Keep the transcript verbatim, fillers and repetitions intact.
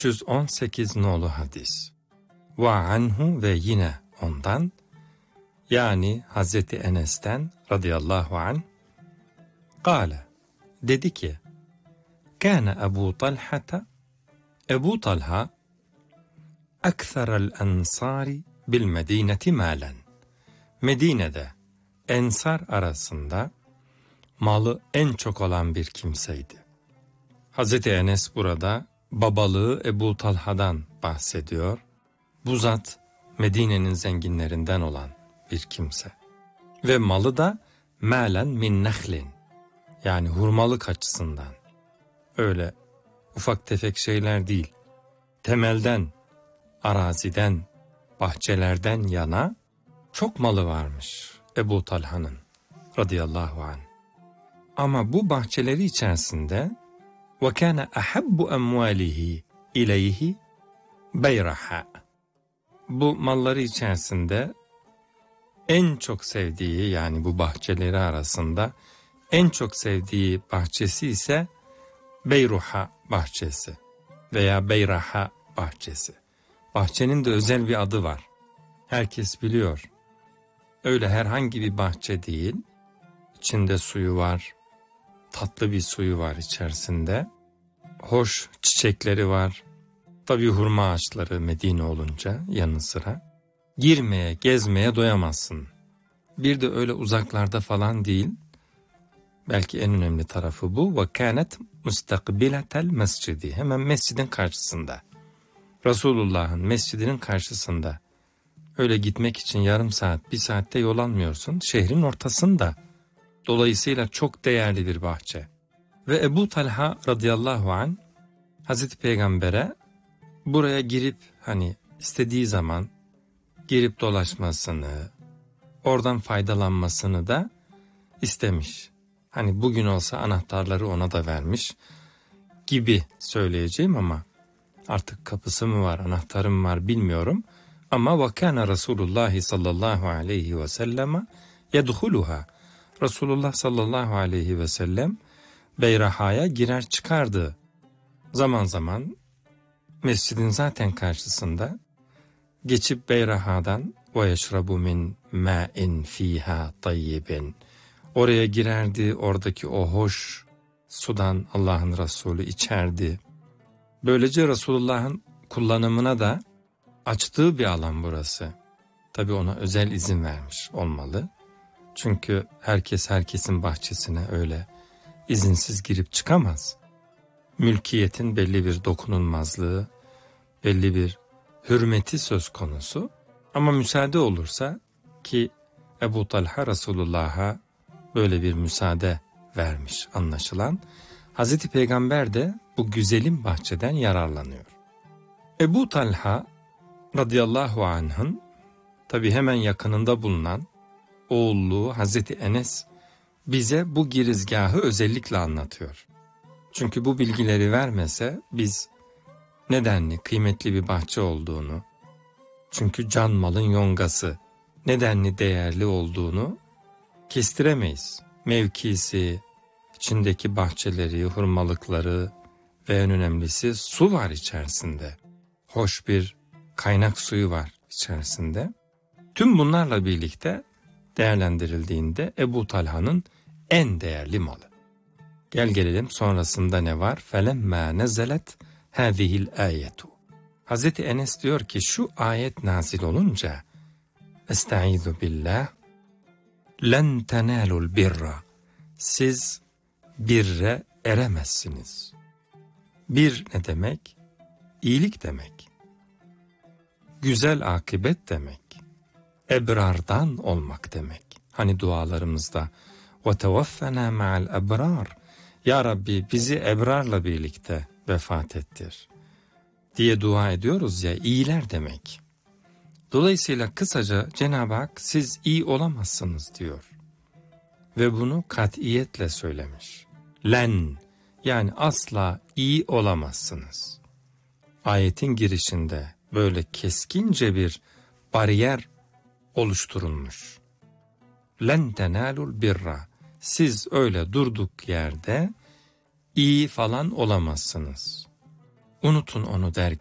üç yüz on sekiz nolu hadis. Ve anhu ve yine ondan, yani Hazreti Enes'ten radıyallahu anh, kâle, dedi ki, kâne Ebu Talha'ta, Ebu Talha, ekserel ensari bil medineti mâlen. Medine'de ensar arasında malı en çok olan bir kimseydi. Hazreti Enes burada babalığı Ebu Talha'dan bahsediyor. Bu zat Medine'nin zenginlerinden olan bir kimse. Ve malı da mâlen min nehlin, yani hurmalık açısından. Öyle ufak tefek şeyler değil. Temelden, araziden, bahçelerden yana çok malı varmış Ebu Talha'nın radıyallahu anh. Ama bu bahçeleri içerisinde وَكَانَ أَحَبُّ أَمْوَالِهِ اِلَيْهِ بَيْرَحَا. Bu malları içerisinde en çok sevdiği, yani bu bahçeleri arasında en çok sevdiği bahçesi ise Beyruha bahçesi veya Beyraha bahçesi. Bahçenin de özel bir adı var. Herkes biliyor. Öyle herhangi bir bahçe değil. İçinde suyu var. Tatlı bir suyu var içerisinde. Hoş çiçekleri var. Tabii hurma ağaçları Medine olunca yanı sıra. Girmeye, gezmeye doyamazsın. Bir de öyle uzaklarda falan değil. Belki en önemli tarafı bu. وَكَانَتْ مُسْتَقْبِلَةَ الْمَسْجِدِ. Hemen mescidin karşısında. Resulullah'ın mescidinin karşısında. Öyle gitmek için yarım saat, bir saatte yol almıyorsun. Şehrin ortasında. Dolayısıyla çok değerli bir bahçe. Ve Ebu Talha radıyallahu anh Hazreti Peygamber'e buraya girip hani istediği zaman girip dolaşmasını, oradan faydalanmasını da istemiş. Hani bugün olsa anahtarları ona da vermiş gibi söyleyeceğim ama artık kapısı mı var, anahtarı mı var bilmiyorum. Ama وَكَانَ Resulullah sallallahu aleyhi ve sellem يَدْخُلُهَا. Resulullah sallallahu aleyhi ve sellem Beyraha'ya girer çıkardı. Zaman zaman mescidin zaten karşısında geçip Beyraha'dan وَيَشْرَبُ مِنْ مَاءٍ ف۪يهَا طَيِّبٍ. Oraya girerdi, oradaki o hoş sudan Allah'ın Resulü içerdi. Böylece Resulullah'ın kullanımına da açtığı bir alan burası. Tabii ona özel izin vermiş olmalı. Çünkü herkes herkesin bahçesine öyle izinsiz girip çıkamaz. Mülkiyetin belli bir dokunulmazlığı, belli bir hürmeti söz konusu. Ama müsaade olursa, ki Ebu Talha Resulullah'a böyle bir müsaade vermiş anlaşılan, Hazreti Peygamber de bu güzelim bahçeden yararlanıyor. Ebu Talha radıyallahu anh'ın tabi hemen yakınında bulunan oğulluğu Hazreti Enes bize bu girizgahı özellikle anlatıyor. Çünkü bu bilgileri vermese biz nedenli kıymetli bir bahçe olduğunu, çünkü can malın yongası nedenli değerli olduğunu kestiremeyiz. Mevkisi, içindeki bahçeleri, hurmalıkları ve en önemlisi su var içerisinde. Hoş bir kaynak suyu var içerisinde. Tüm bunlarla birlikte değerlendirildiğinde Ebu Talha'nın en değerli malı. Gel gelelim sonrasında ne var? فَلَمَّا نَزَلَتْ هَذِهِ الْآيَةُ. Hazreti Enes diyor ki şu ayet nazil olunca Estaizu billah لَنْ تَنَالُوا الْبِرَّ. Siz birre eremezsiniz. Bir ne demek? İyilik demek. Güzel akıbet demek. Ebrardan olmak demek. Hani dualarımızda وَتَوَفَّنَا مَعَ الْاَبْرَارِ. Ya Rabbi bizi ebrarla birlikte vefat ettir diye dua ediyoruz ya, iyiler demek. Dolayısıyla kısaca Cenab-ı Hak siz iyi olamazsınız diyor. Ve bunu katiyetle söylemiş. Len, yani asla iyi olamazsınız. Ayetin girişinde böyle keskince bir bariyer oluşturulmuş. Len tenalul birra. Siz öyle durduk yerde iyi falan olamazsınız. unutun onu der